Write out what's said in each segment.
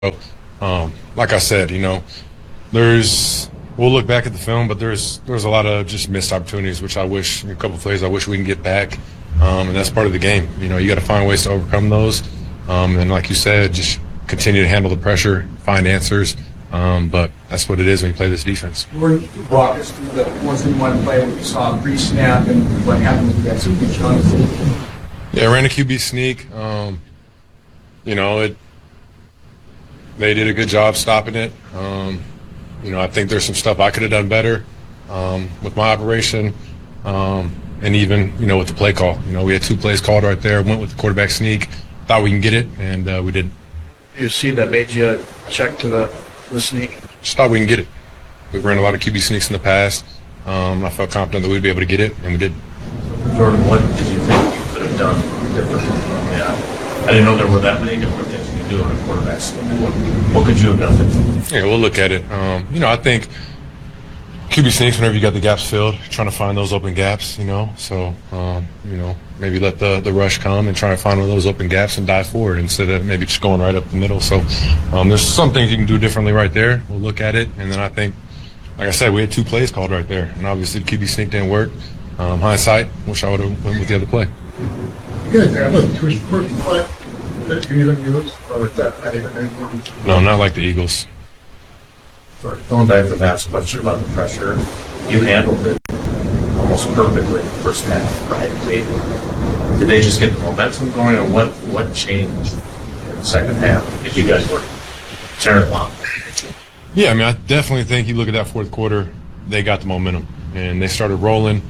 Like I said, we'll look back at the film, but there's a lot of just missed opportunities, which I wish, a couple of plays I wish we can get back, and that's part of the game. You got to find ways to overcome those, and like you said, just continue to handle the pressure, find answers, but that's what it is when you play this defense. Walk us through the 4-1 play when you saw a pre-snap and what happened with that switch on the Yeah, I ran a QB sneak. They did a good job stopping it. I think there's some stuff I could have done better with my operation, and even with the play call. We had 2 plays called right there. Went with the quarterback sneak. Thought we can get it, and we didn't. You see that made you check to the sneak? Just thought we can get it. We've ran a lot of QB sneaks in the past. I felt confident that we'd be able to get it, and we did. Jordan, what did you think you could have done differently? Yeah, I didn't know there were that many different things you could do on a quarterback sneak. What could you have done differently? Yeah, we'll look at it. I think QB sneaks, whenever you got the gaps filled, trying to find those open gaps, So, maybe let the rush come and try to find one of those open gaps and dive forward instead of maybe just going right up the middle. So, there's some things you can do differently right there. We'll look at it. And then I think, like I said, we had 2 plays called right there. And obviously the QB sneak didn't work. Hindsight, wish I would have went with the other play. You guys have a twist quirky play that you either use or with that. No, not like the Eagles. Going back to the last question about the pressure, you handled it almost perfectly the first half, right? Did they just get the momentum going, or what changed in the second half if you guys were tearing along? Yeah, I definitely think you look at that fourth quarter, they got the momentum, and they started rolling,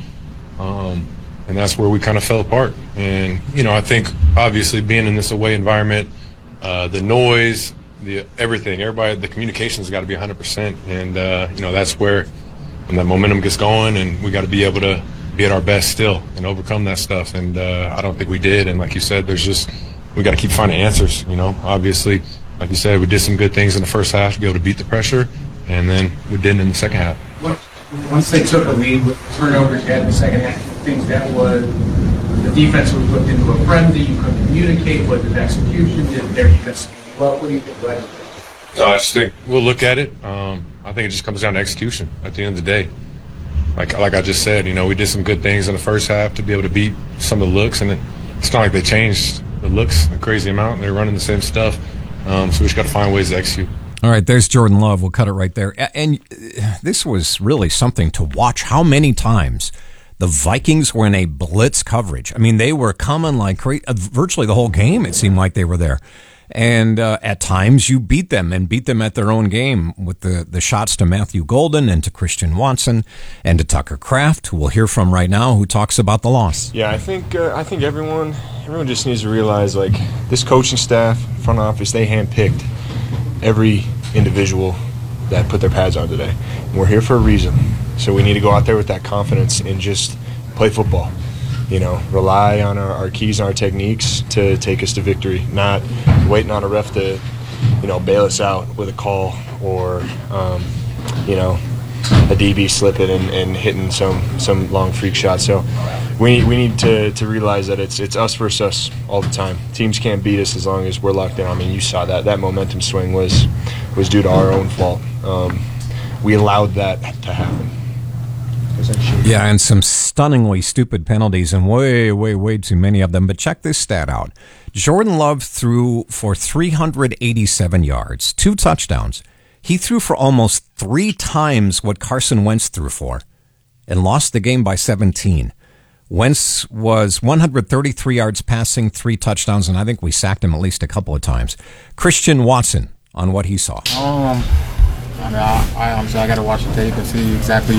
and that's where we kind of fell apart. And, I think obviously being in this away environment, the noise, everybody, the communication's got to be 100%, and that's where when that momentum gets going, and we got to be able to be at our best still and overcome that stuff. And I don't think we did. And like you said, we got to keep finding answers. Obviously, like you said, we did some good things in the first half to be able to beat the pressure, and then we didn't in the second half. Once they took a lead with turnovers had in the second half, things that was the defense was whipped into a frenzy. You couldn't communicate. Was it execution? Did their defense? What do you think? I just think we'll look at it. I think it just comes down to execution at the end of the day. Like I just said, we did some good things in the first half to be able to beat some of the looks, and it's not like they changed the looks a crazy amount. They're running the same stuff, so we just got to find ways to execute. All right, there's Jordan Love. We'll cut it right there. And this was really something to watch. How many times the Vikings were in a blitz coverage? They were coming like crazy. Virtually the whole game, it seemed like they were there. And at times you beat them at their own game with the shots to Matthew Golden and to Christian Watson and to Tucker Kraft, who we'll hear from right now, who talks about the loss. Yeah, I think everyone just needs to realize, like, this coaching staff, front office, they handpicked every individual that put their pads on today. And we're here for a reason. So we need to go out there with that confidence and just play football. Rely on our keys and our techniques to take us to victory, not waiting on a ref to, bail us out with a call or, a DB slipping and hitting some long freak shot. So we need to realize that it's us versus us all the time. Teams can't beat us as long as we're locked down. You saw that momentum swing was due to our own fault. We allowed that to happen. Yeah, and some stunningly stupid penalties, and way, way, way too many of them. But check this stat out. Jordan Love threw for 387 yards, 2 touchdowns. He threw for almost 3 times what Carson Wentz threw for and lost the game by 17. Wentz was 133 yards passing, 3 touchdowns, and I think we sacked him at least a couple of times. Christian Watson on what he saw. I honestly got to watch the tape and see exactly,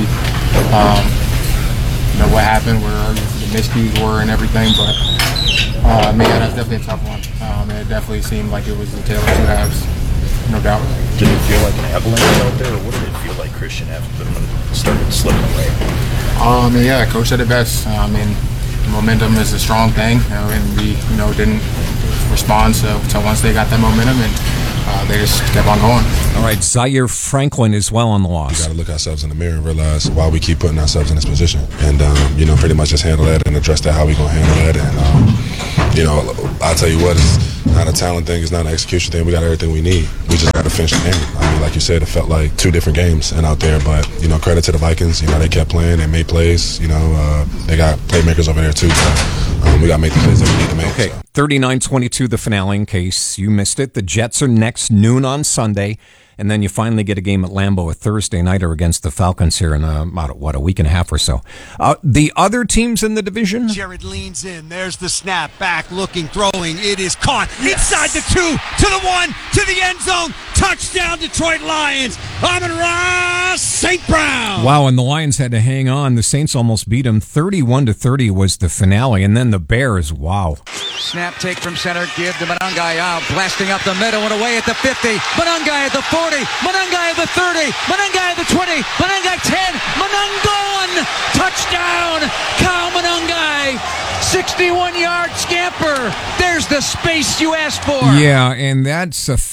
what happened, where the miscues were and everything. But that's definitely a tough one. It definitely seemed like it was the tale of 2 halves, no doubt. Did it feel like an avalanche out there, or what did it feel like Christian after the started slipping away? Coach said it best. Momentum is a strong thing, and we, didn't respond. So once they got that momentum, and they just kept on going. All right, Zaire Franklin is well on the loss. We got to look ourselves in the mirror and realize why we keep putting ourselves in this position, and pretty much just handle that and address that how we gonna handle that. And I'll tell you what, not a talent thing. It's not an execution thing. We got everything we need. We just got to finish the game. I mean, like you said, it felt like 2 different games and out there. But, credit to the Vikings. They kept playing. They made plays. They got playmakers over there, too. So we got to make the plays that we need to make. Okay, 39-22 the finale in case you missed it. The Jets are next noon on Sunday. And then you finally get a game at Lambeau a Thursday nighter against the Falcons here in about, a week and a half or so. The other teams in the division? Jared leans in. There's the snap. Back, looking, throwing. It is caught. Inside the 2, to the 1, to the end zone. Touchdown, Detroit Lions. Amon-Ra St. Brown. Wow, and the Lions had to hang on. The Saints almost beat them. 31-30 was the finale. And then the Bears, wow. Snap take from center. Give to Monangai out. Blasting up the middle and away at the 50. Monangai at the 40. Monangai at the 30. Monangai at the 20. Monangai 10. Monangon. Touchdown. Kyle Monangai. 61-yard scamper. There's the space you asked for. Yeah, and that's a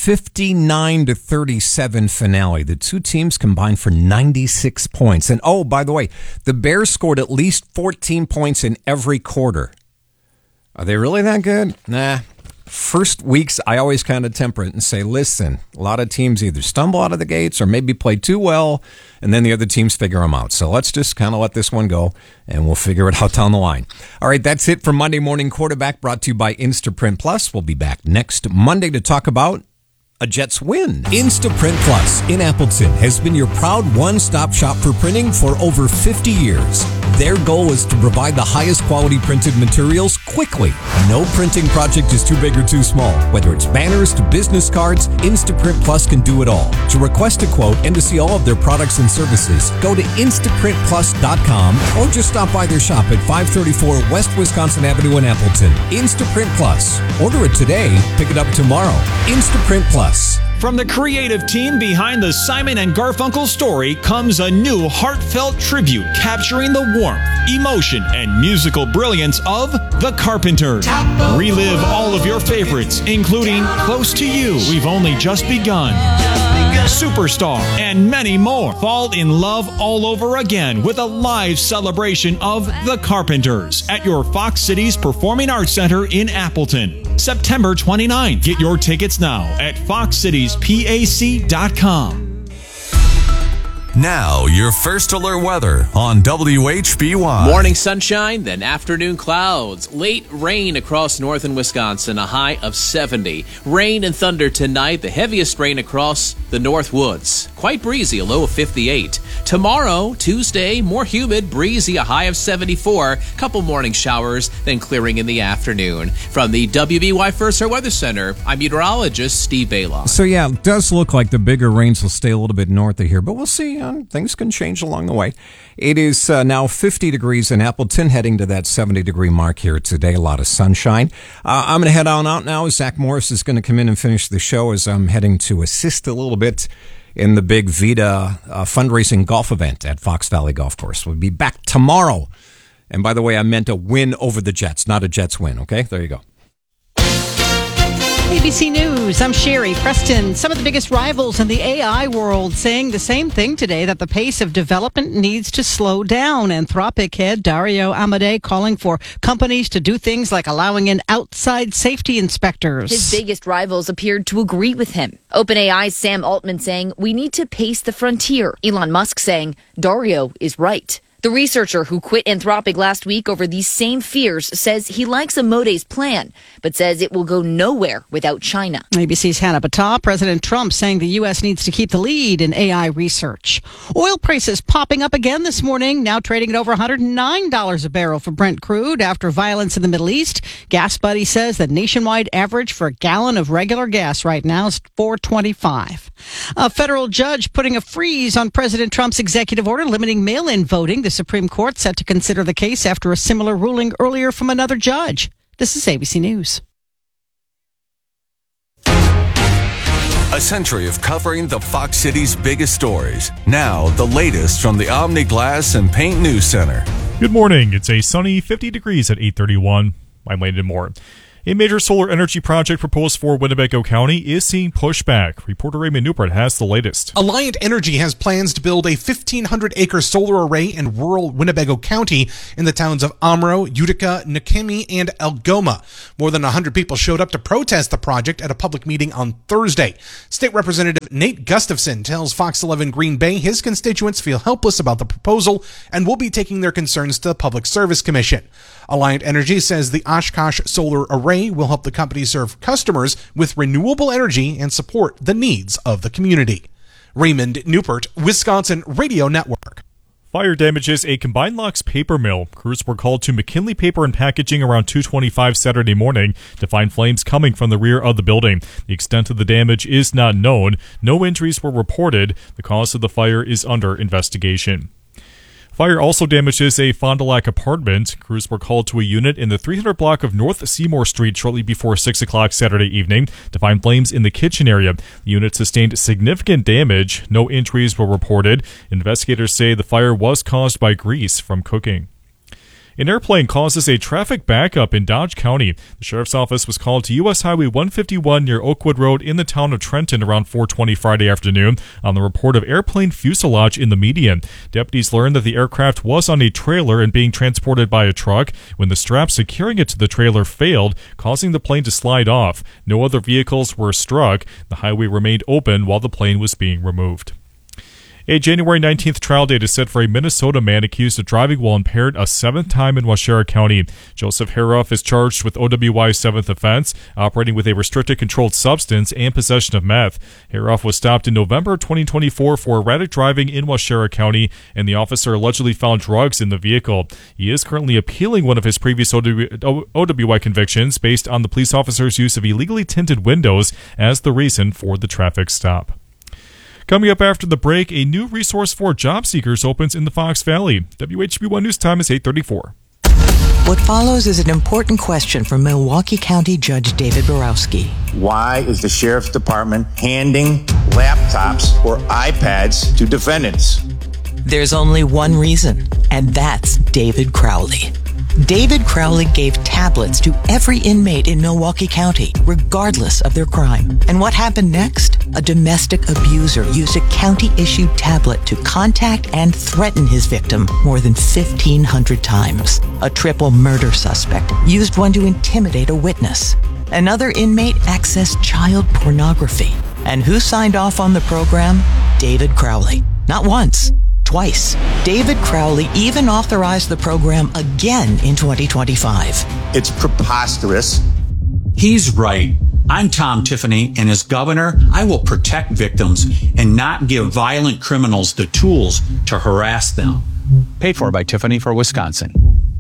59-37 finale. The two teams combined for 96 points. And oh, by the way, the Bears scored at least 14 points in every quarter. Are they really that good? Nah. First weeks, I always kind of temper it and say, listen, a lot of teams either stumble out of the gates or maybe play too well, and then the other teams figure them out. So let's just kind of let this one go, and we'll figure it out down the line. All right, that's it for Monday Morning Quarterback, brought to you by Instaprint Plus. We'll be back next Monday to talk about a Jets win. Instaprint Plus in Appleton has been your proud one-stop shop for printing for over 50 years. Their goal is to provide the highest quality printed materials quickly. No printing project is too big or too small. Whether it's banners to business cards, Instaprint Plus can do it all. To request a quote and to see all of their products and services, go to instaprintplus.com or just stop by their shop at 534 West Wisconsin Avenue in Appleton. Instaprint Plus. Order it today, pick it up tomorrow. Instaprint Plus. From the creative team behind the Simon and Garfunkel story comes a new heartfelt tribute capturing the warmth, emotion, and musical brilliance of The Carpenters. Relive all of your favorites, including Close to You, We've Only Just Begun, Superstar, and many more. Fall in love all over again with a live celebration of The Carpenters at your Fox Cities Performing Arts Center in Appleton. September 29th. Get your tickets now at foxcitiespac.com. Now, your first alert weather on WHBY. Morning sunshine, then afternoon clouds. Late rain across northern Wisconsin, a high of 70. Rain and thunder tonight, the heaviest rain across the North Woods. Quite breezy, a low of 58. Tomorrow, Tuesday, more humid, breezy, a high of 74. Couple morning showers, then clearing in the afternoon. From the WBY First Alert Weather Center, I'm meteorologist Steve Baylock. So yeah, it does look like the bigger rains will stay a little bit north of here, but we'll see. Things can change along the way. It is now 50 degrees in Appleton, heading to that 70-degree mark here today. A lot of sunshine. I'm going to head on out now. Zach Morris is going to come in and finish the show as I'm heading to assist a little bit in the big Vita fundraising golf event at Fox Valley Golf Course. We'll be back tomorrow. And by the way, I meant a win over the Jets, not a Jets win. Okay, there you go. ABC News, I'm Sherry Preston. Some of the biggest rivals in the AI world saying the same thing today, that the pace of development needs to slow down. Anthropic head Dario Amodei calling for companies to do things like allowing in outside safety inspectors. His biggest rivals appeared to agree with him. OpenAI's Sam Altman saying we need to pace the frontier. Elon Musk saying Dario is right. The researcher who quit Anthropic last week over these same fears says he likes Amodei's plan, but says it will go nowhere without China. ABC's Hannah Battah. President Trump saying the U.S. needs to keep the lead in AI research. Oil prices popping up again this morning, now trading at over $109 a barrel for Brent crude after violence in the Middle East. Gas Buddy says the nationwide average for a gallon of regular gas right now is $4.25. A federal judge putting a freeze on President Trump's executive order limiting mail-in voting. The Supreme Court set to consider the case after a similar ruling earlier from another judge. This is ABC News. A century of covering the Fox City's biggest stories. Now, the latest from the Omni Glass and Paint News Center. Good morning. It's a sunny 50 degrees at 8:31. I'm Landon Moore. A major solar energy project proposed for Winnebago County is seeing pushback. Reporter Raymond Newport has the latest. Alliant Energy has plans to build a 1,500-acre solar array in rural Winnebago County in the towns of Amro, Utica, Nakemi, and Algoma. More than 100 people showed up to protest the project at a public meeting on Thursday. State Representative Nate Gustafson tells Fox 11 Green Bay his constituents feel helpless about the proposal and will be taking their concerns to the Public Service Commission. Alliant Energy says the Oshkosh Solar Array will help the company serve customers with renewable energy and support the needs of the community. Raymond Newport, Wisconsin Radio Network. Fire damages a Combined Locks paper mill. Crews were called to McKinley Paper and Packaging around 2:25 Saturday morning to find flames coming from the rear of the building. The extent of the damage is not known. No injuries were reported. The cause of the fire is under investigation. Fire also damages a Fond du Lac apartment. Crews were called to a unit in the 300 block of North Seymour Street shortly before 6 o'clock Saturday evening to find flames in the kitchen area. The unit sustained significant damage. No injuries were reported. Investigators say the fire was caused by grease from cooking. An airplane causes a traffic backup in Dodge County. The sheriff's office was called to U.S. Highway 151 near Oakwood Road in the town of Trenton around 4:20 Friday afternoon on the report of airplane fuselage in the median. Deputies learned that the aircraft was on a trailer and being transported by a truck when the strap securing it to the trailer failed, causing the plane to slide off. No other vehicles were struck. The highway remained open while the plane was being removed. A January 19th trial date is set for a Minnesota man accused of driving while impaired a seventh time in Waushara County. Joseph Haroff is charged with OWI's seventh offense, operating with a restricted controlled substance and possession of meth. Haroff was stopped in November 2024 for erratic driving in Waushara County, and the officer allegedly found drugs in the vehicle. He is currently appealing one of his previous OWI convictions based on the police officer's use of illegally tinted windows as the reason for the traffic stop. Coming up after the break, a new resource for job seekers opens in the Fox Valley. WHB1 News Time is 8:34. What follows is an important question from Milwaukee County Judge David Borowski. Why is the Sheriff's Department handing laptops or iPads to defendants? There's only one reason, and that's David Crowley. David Crowley gave tablets to every inmate in Milwaukee County, regardless of their crime. And what happened next? A domestic abuser used a county-issued tablet to contact and threaten his victim more than 1,500 times. A triple murder suspect used one to intimidate a witness. Another inmate accessed child pornography. And who signed off on the program? David Crowley. Not once. Twice. David Crowley even authorized the program again in 2025. It's preposterous. He's right. I'm Tom Tiffany, and as governor, I will protect victims and not give violent criminals the tools to harass them. Paid for by Tiffany for Wisconsin.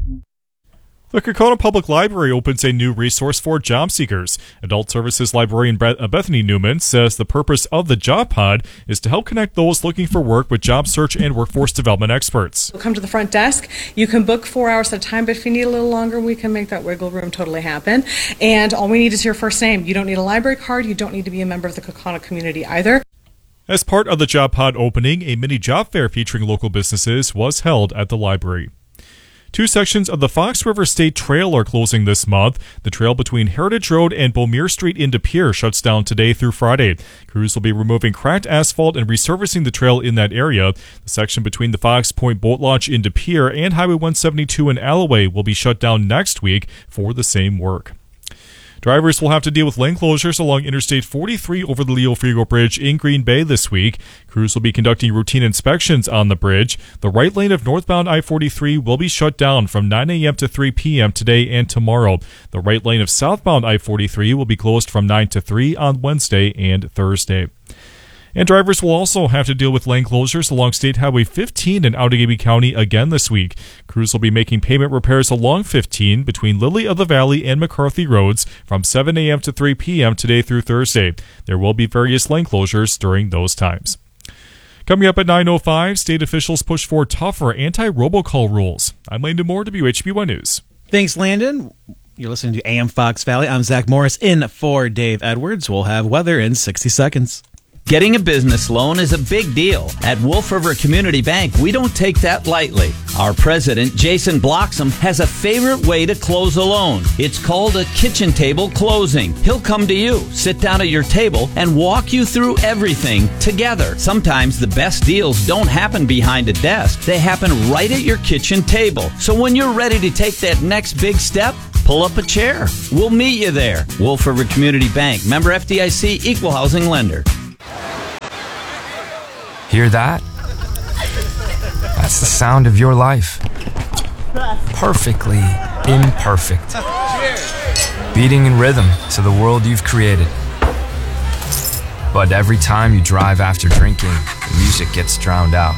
The Kokona Public Library opens a new resource for job seekers. Adult Services librarian Bethany Newman says the purpose of the Job Pod is to help connect those looking for work with job search and workforce development experts. Come to the front desk. You can book 4 hours at a time, but if you need a little longer, we can make that wiggle room totally happen. And all we need is your first name. You don't need a library card. You don't need to be a member of the Kokona community either. As part of the Job Pod opening, a mini job fair featuring local businesses was held at the library. 2 sections of the Fox River State Trail are closing this month. The trail between Heritage Road and Beaumere Street in De Pere shuts down today through Friday. Crews will be removing cracked asphalt and resurfacing the trail in that area. The section between the Fox Point Boat Launch in De Pere and Highway 172 in Alloway will be shut down next week for the same work. Drivers will have to deal with lane closures along Interstate 43 over the Leo Frigo Bridge in Green Bay this week. Crews will be conducting routine inspections on the bridge. The right lane of northbound I-43 will be shut down from 9 a.m. to 3 p.m. today and tomorrow. The right lane of southbound I-43 will be closed from 9 to 3 on Wednesday and Thursday. And drivers will also have to deal with lane closures along State Highway 15 in Outagamie County again this week. Crews will be making pavement repairs along 15 between Lily of the Valley and McCarthy Roads from 7 a.m. to 3 p.m. today through Thursday. There will be various lane closures during those times. Coming up at 9:05, state officials push for tougher anti-robocall rules. I'm Landon Moore, WHB1 News. Thanks, Landon. You're listening to AM Fox Valley. I'm Zach Morris in for Dave Edwards. We'll have weather in 60 seconds. Getting a business loan is a big deal. At Wolf River Community Bank, we don't take that lightly. Our president, Jason Bloxham, has a favorite way to close a loan. It's called a kitchen table closing. He'll come to you, sit down at your table, and walk you through everything together. Sometimes the best deals don't happen behind a desk. They happen right at your kitchen table. So when you're ready to take that next big step, pull up a chair. We'll meet you there. Wolf River Community Bank, member FDIC, equal housing lender. Hear that? That's the sound of your life. Perfectly imperfect. Beating in rhythm to the world you've created. But every time you drive after drinking, the music gets drowned out.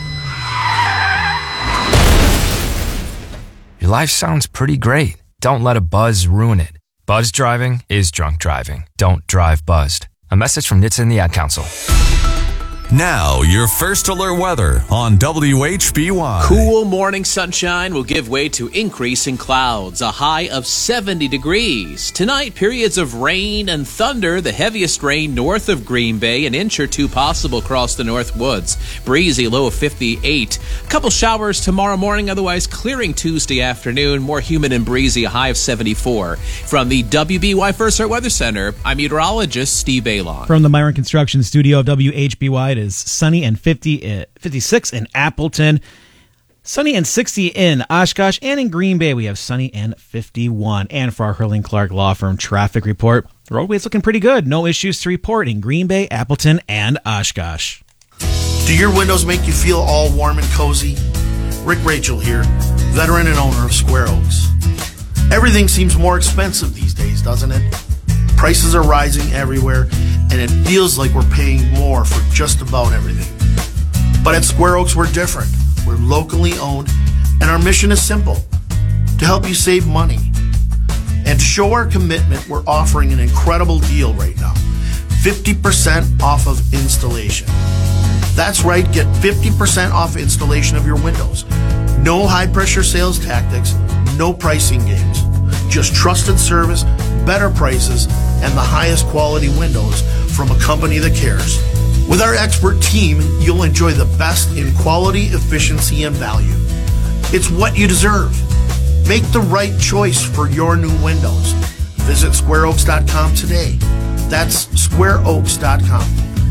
Your life sounds pretty great. Don't let a buzz ruin it. Buzz driving is drunk driving. Don't drive buzzed. A message from NHTSA and the Ad Council. Now, your first alert weather on WHBY. Cool morning sunshine will give way to increasing clouds, a high of 70 degrees. Tonight, periods of rain and thunder, the heaviest rain north of Green Bay, an inch or two possible across the North Woods. Breezy, low of 58. A couple showers tomorrow morning, otherwise clearing Tuesday afternoon. More humid and breezy, a high of 74. From the WBY First Alert Weather Center, I'm meteorologist Steve Bailon. From the Myron Construction Studio of WHBY, it is sunny and 56 in Appleton, sunny and 60 in Oshkosh, and in Green Bay we have sunny and 51. And for our Hurling Clark Law Firm traffic report, the roadway's looking pretty good. No issues to report in Green Bay, Appleton, and Oshkosh. Do your windows make you feel all warm and cozy? Rick Rachel here, veteran and owner of Square Oaks. Everything seems more expensive these days, doesn't it? Prices are rising everywhere, and it feels like we're paying more for just about everything. But at Square Oaks, we're different. We're locally owned, and our mission is simple: to help you save money. And to show our commitment, we're offering an incredible deal right now. 50% off of installation. That's right, get 50% off installation of your windows. No high-pressure sales tactics, no pricing games. Just trusted service, better prices, and the highest quality windows from a company that cares. With our expert team, you'll enjoy the best in quality, efficiency, and value. It's what you deserve. Make the right choice for your new windows. Visit squareoaks.com today. That's squareoaks.com.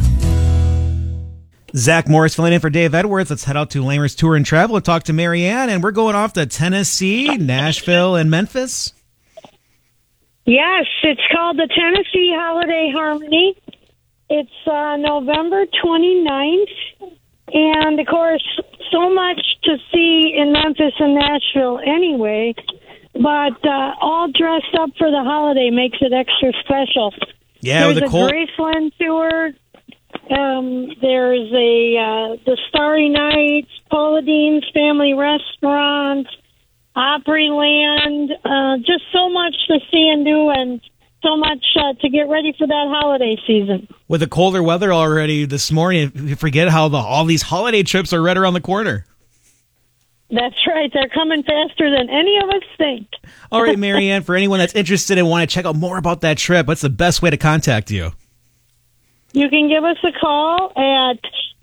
Zach Morris filling in for Dave Edwards. Let's head out to Lamers Tour and Travel and talk to Marianne, and we're going off to Tennessee, Nashville, and Memphis. Yes, it's called the Tennessee Holiday Harmony. It's November 29th, and of course, so much to see in Memphis and Nashville anyway, but all dressed up for the holiday makes it extra special. Yeah, there's a Graceland tour. There's the Starry Nights, Paula Dean's Family Restaurant, Opryland, just so much to see and do, and so much to get ready for that holiday season. With the colder weather already this morning, you forget how all these holiday trips are right around the corner. That's right. They're coming faster than any of us think. All right, Marianne, for anyone that's interested and want to check out more about that trip, what's the best way to contact you? You can give us a call at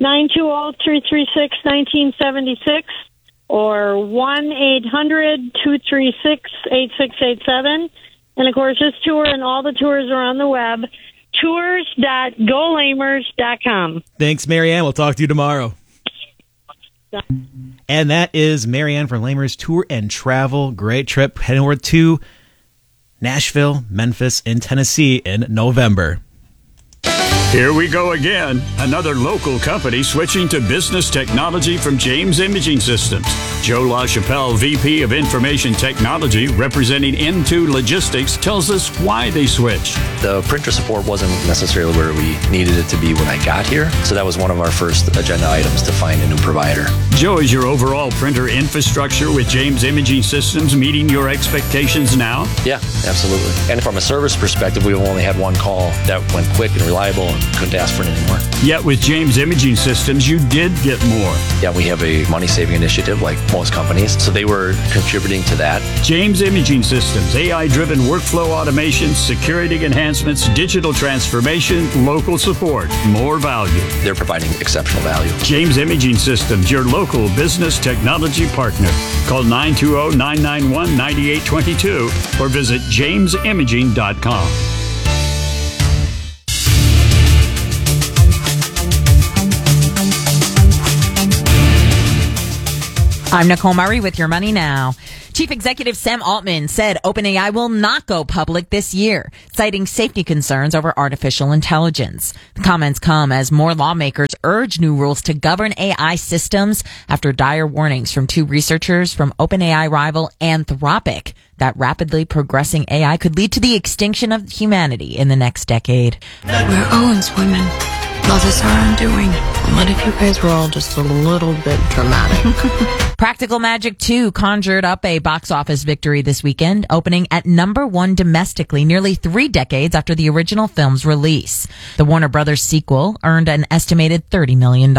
920-336-1976 or 1-800-236-8687. And, of course, this tour and all the tours are on the web, tours.golamers.com. Thanks, Marianne. We'll talk to you tomorrow. And that is Marianne from Lamers Tour and Travel. Great trip heading over to Nashville, Memphis, and Tennessee in November. Here we go again. Another local company switching to business technology from James Imaging Systems. Joe LaChapelle, VP of Information Technology, representing N2 Logistics, tells us why they switched. The printer support wasn't necessarily where we needed it to be when I got here, so that was one of our first agenda items to find a new provider. Joe, is your overall printer infrastructure with James Imaging Systems meeting your expectations now? Yeah, absolutely. And from a service perspective, we've only had one call that went quick and reliable, Couldn't ask for it anymore. Yet with James Imaging Systems, you did get more. Yeah, we have a money-saving initiative like most companies, so they were contributing to that. James Imaging Systems, AI-driven workflow automation, security enhancements, digital transformation, local support, more value. They're providing exceptional value. James Imaging Systems, your local business technology partner. Call 920-991-9822 or visit jamesimaging.com. I'm Nicole Murray with Your Money Now. Chief Executive Sam Altman said OpenAI will not go public this year, citing safety concerns over artificial intelligence. The comments come as more lawmakers urge new rules to govern AI systems after dire warnings from two researchers from OpenAI rival Anthropic that rapidly progressing AI could lead to the extinction of humanity in the next decade. We're Owens women. Love is our undoing. What if you guys were all just a little bit dramatic? Practical Magic 2 conjured up a box office victory this weekend, opening at #1 domestically nearly 3 decades after the original film's release. The Warner Brothers sequel earned an estimated $30 million.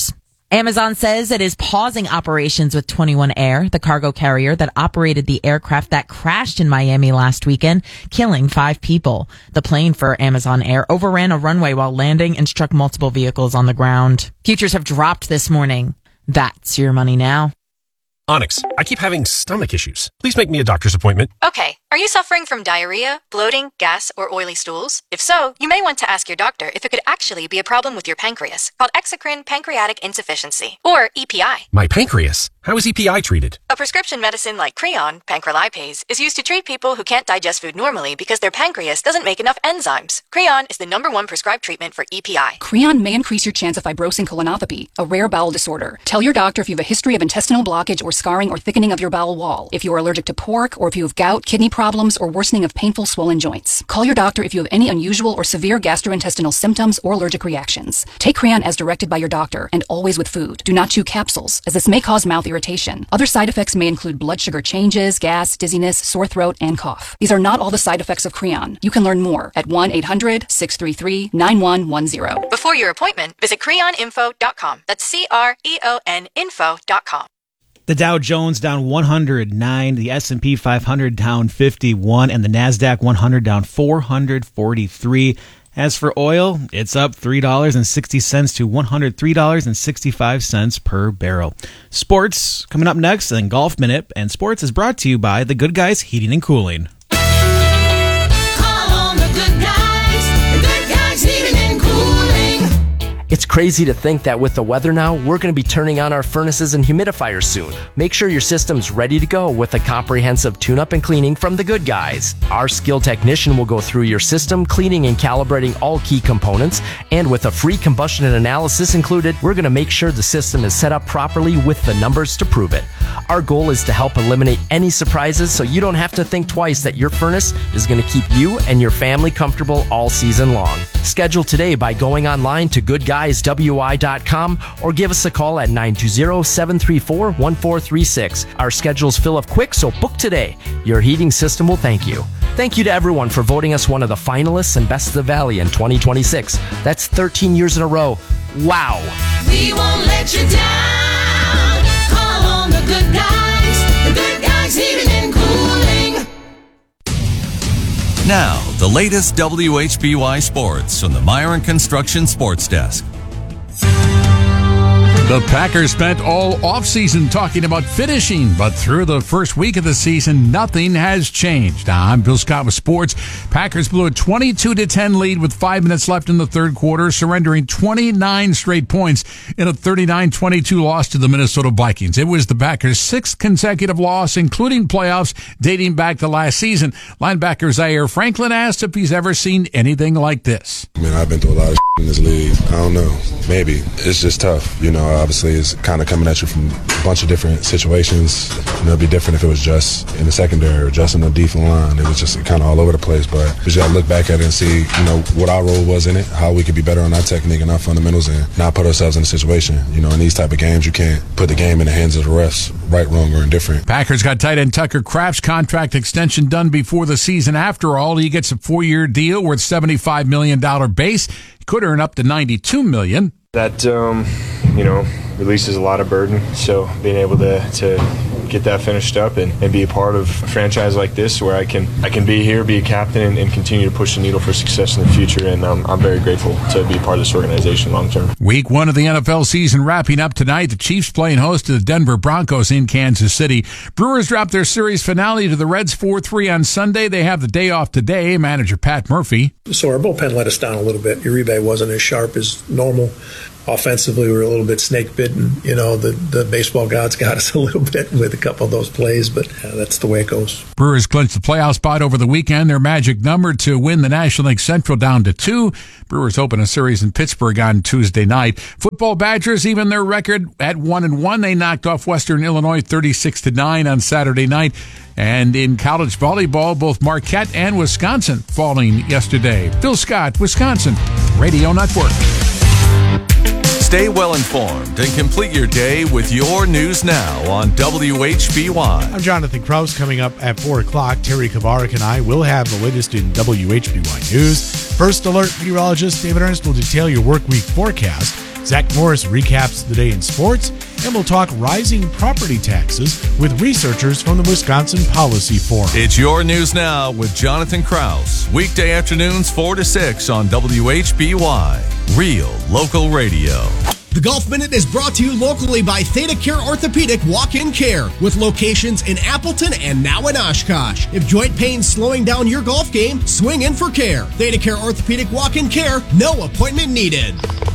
Amazon says it is pausing operations with 21 Air, the cargo carrier that operated the aircraft that crashed in Miami last weekend, killing 5 people. The plane for Amazon Air overran a runway while landing and struck multiple vehicles on the ground. Futures have dropped this morning. That's Your Money Now. Onyx, I keep having stomach issues. Please make me a doctor's appointment. Okay. Are you suffering from diarrhea, bloating, gas, or oily stools? If so, you may want to ask your doctor if it could actually be a problem with your pancreas, called exocrine pancreatic insufficiency, or EPI. My pancreas? How is EPI treated? A prescription medicine like Creon, pancrelipase, is used to treat people who can't digest food normally because their pancreas doesn't make enough enzymes. Creon is the #1 prescribed treatment for EPI. Creon may increase your chance of fibrosing colonopathy, a rare bowel disorder. Tell your doctor if you have a history of intestinal blockage or scarring or thickening of your bowel wall, if you are allergic to pork, or if you have gout, kidney problems, or worsening of painful swollen joints. Call your doctor if you have any unusual or severe gastrointestinal symptoms or allergic reactions. Take Creon as directed by your doctor and always with food. Do not chew capsules, as this may cause mouth irritation. Other side effects may include blood sugar changes, gas, dizziness, sore throat, and cough. These are not all the side effects of Creon. You can learn more at 1-800-633-9110. Before your appointment, visit creoninfo.com. That's CREON info.com. The Dow Jones down 109, the S&P 500 down 51, and the NASDAQ 100 down 443. As for oil, it's up $3.60 to $103.65 per barrel. Sports coming up next, and Golf Minute. And sports is brought to you by The Good Guys Heating and Cooling. Call on The Good Guys. The Good Guys Heating and Cooling. It's crazy to think that with the weather now, we're going to be turning on our furnaces and humidifiers soon. Make sure your system's ready to go with a comprehensive tune-up and cleaning from The Good Guys. Our skilled technician will go through your system, cleaning and calibrating all key components, and with a free combustion analysis included, we're going to make sure the system is set up properly with the numbers to prove it. Our goal is to help eliminate any surprises so you don't have to think twice that your furnace is going to keep you and your family comfortable all season long. Schedule today by going online to goodguyswi.com or give us a call at 920-734-1436. Our schedules fill up quick, so book today. Your heating system will thank you. Thank you to everyone for voting us one of the finalists and Best of the Valley in 2026. That's 13 years in a row. Wow. We won't let you down. Call on The Good Guys. The Good Guys Heating and Cooling. Now, the latest WHBY sports from the Myron Construction Sports Desk. The Packers spent all offseason talking about finishing, but through the first week of the season, nothing has changed. Now, I'm Bill Scott with sports. Packers blew a 22-10 lead with 5 minutes left in the third quarter, surrendering 29 straight points in a 39-22 loss to the Minnesota Vikings. It was the Packers' 6th consecutive loss, including playoffs, dating back to last season. Linebacker Zaire Franklin asked if he's ever seen anything like this. Man, I've been through a lot of in this league. I don't know. Maybe. It's just tough. You know, obviously, is kind of coming at you from a bunch of different situations. It'd be different if it was just in the secondary or just in the defensive line. It was just kind of all over the place. But we just got to look back at it and see, what our role was in it, how we could be better on our technique and our fundamentals, and not put ourselves in a situation. In these type of games, you can't put the game in the hands of the refs, right, wrong, or indifferent. Packers got tight end Tucker Kraft's contract extension done before the season. After all, he gets a 4-year deal worth $75 million base. He could earn up to $92 million. That, releases a lot of burden. So being able to get that finished up and be a part of a franchise like this where I can be here, be a captain, and continue to push the needle for success in the future. And I'm very grateful to be part of this organization long term. Week 1 of the NFL season wrapping up tonight. The Chiefs playing host to the Denver Broncos in Kansas City. Brewers dropped their series finale to the Reds 4-3 on Sunday. They have the day off today. Manager Pat Murphy. So our bullpen let us down a little bit. Uribe wasn't as sharp as normal. Offensively, we were a little bit snake bitten. The baseball gods got us a little bit with a couple of those plays, but that's the way it goes. Brewers clinched the playoff spot over the weekend. Their magic number to win the National League Central down to 2. Brewers open a series in Pittsburgh on Tuesday night. Football Badgers even their record at 1-1. They knocked off Western Illinois 36-9 on Saturday night. And in college volleyball, both Marquette and Wisconsin falling yesterday. Phil Scott, Wisconsin Radio Network. Stay well informed and complete your day with your news now on WHBY. I'm Jonathan Krause. Coming up at 4 o'clock, Terry Kavarik and I will have the latest in WHBY news. First Alert meteorologist David Ernst will detail your work week forecast. Zach Morris recaps the day in sports, and we'll talk rising property taxes with researchers from the Wisconsin Policy Forum. It's your news now with Jonathan Krause. Weekday afternoons 4 to 6 on WHBY. Real local radio. The Golf Minute is brought to you locally by Theta Care Orthopedic Walk-In Care, with locations in Appleton and now in Oshkosh. If joint pain's slowing down your golf game, swing in for care. Theta Care Orthopedic Walk-In Care, no appointment needed.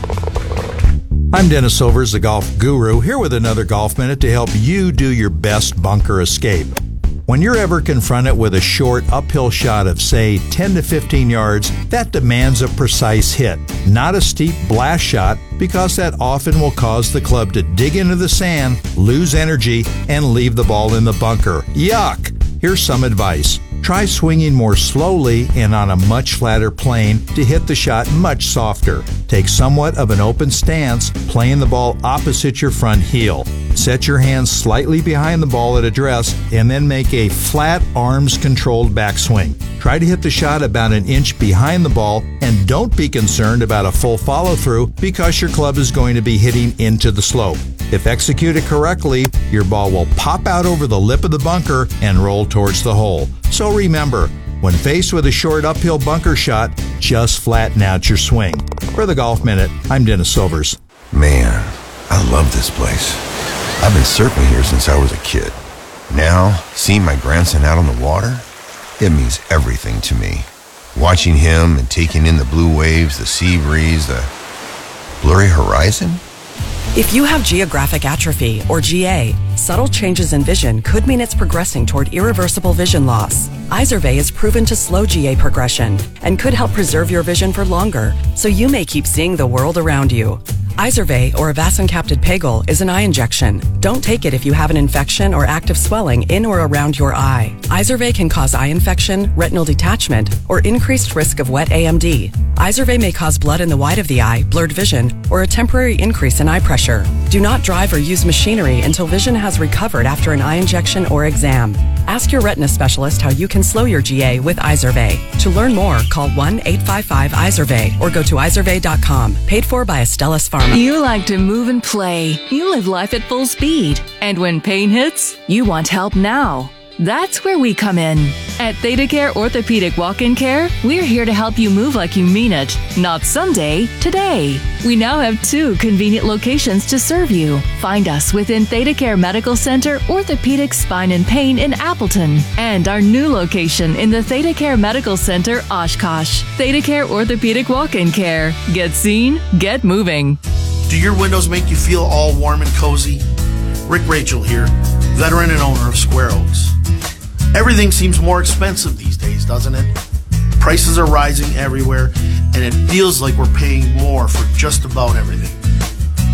I'm Dennis Silvers, the golf guru, here with another Golf Minute to help you do your best bunker escape. When you're ever confronted with a short uphill shot of, say, 10 to 15 yards, that demands a precise hit, not a steep blast shot, because that often will cause the club to dig into the sand, lose energy, and leave the ball in the bunker. Yuck! Here's some advice. Try swinging more slowly and on a much flatter plane to hit the shot much softer. Take somewhat of an open stance, playing the ball opposite your front heel. Set your hands slightly behind the ball at address and then make a flat, arms-controlled backswing. Try to hit the shot about an inch behind the ball, and don't be concerned about a full follow-through because your club is going to be hitting into the slope. If executed correctly, your ball will pop out over the lip of the bunker and roll towards the hole. So remember, when faced with a short uphill bunker shot, just flatten out your swing. For the Golf Minute, I'm Dennis Silvers. Man, I love this place. I've been surfing here since I was a kid. Now, seeing my grandson out on the water, it means everything to me. Watching him and taking in the blue waves, the sea breeze, the blurry horizon. If you have geographic atrophy, or GA, subtle changes in vision could mean it's progressing toward irreversible vision loss. Izervay is proven to slow GA progression and could help preserve your vision for longer, so you may keep seeing the world around you. Izervay, or avacincaptad pegol, is an eye injection. Don't take it if you have an infection or active swelling in or around your eye. Izervay can cause eye infection, retinal detachment, or increased risk of wet AMD. Izervay may cause blood in the white of the eye, blurred vision, or a temporary increase in eye pressure. Do not drive or use machinery until vision has recovered after an eye injection or exam. Ask your retina specialist how you can slow your GA with Izervay. To learn more, call 1-855-IZERVAY or go to izervay.com. Paid for by Astellas Pharma. You like to move and play. You live life at full speed. And when pain hits, you want help now. That's where we come in. At Theta Care Orthopedic Walk-In Care, we're here to help you move like you mean it. Not someday, today. We now have 2 convenient locations to serve you. Find us within Theta Care Medical Center, Orthopedic Spine and Pain in Appleton, and our new location in the Theta Care Medical Center, Oshkosh. Theta Care Orthopedic Walk-In Care. Get seen, get moving. Do your windows make you feel all warm and cozy? Rick Rachel here, veteran and owner of Square Oaks. Everything seems more expensive these days, doesn't it? Prices are rising everywhere, and it feels like we're paying more for just about everything.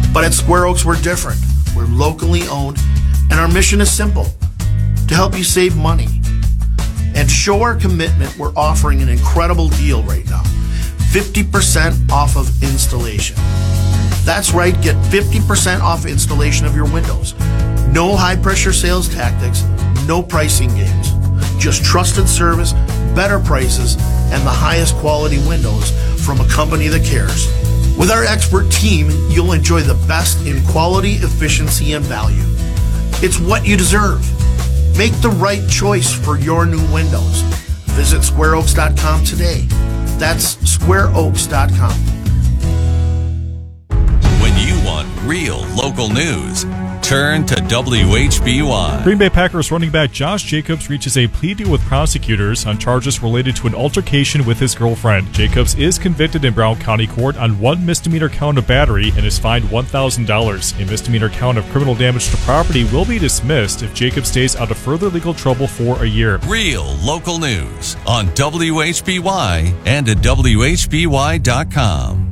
But at Square Oaks, we're different. We're locally owned, and our mission is simple: to help you save money. And to show our commitment, we're offering an incredible deal right now. 50% off of installation. That's right, get 50% off installation of your windows. No high-pressure sales tactics, no pricing games. Just trusted service, better prices, and the highest quality windows from a company that cares. With our expert team, you'll enjoy the best in quality, efficiency, and value. It's what you deserve. Make the right choice for your new windows. Visit squareoaks.com today. That's squareoaks.com. When you want real local news, turn to WHBY. Green Bay Packers running back Josh Jacobs reaches a plea deal with prosecutors on charges related to an altercation with his girlfriend. Jacobs is convicted in Brown County Court on one misdemeanor count of battery and is fined $1,000. A misdemeanor count of criminal damage to property will be dismissed if Jacobs stays out of further legal trouble for a year. Real local news on WHBY and at WHBY.com.